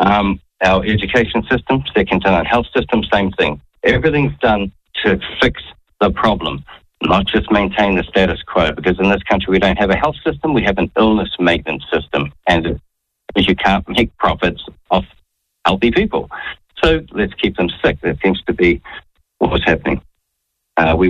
Our education system, second to none. Health system, same thing. Everything's done to fix the problem, not just maintain the status quo, because in this country we don't have a health system, we have an illness maintenance system, and you can't make profits off healthy people. So let's keep them sick. That seems to be what's happening. We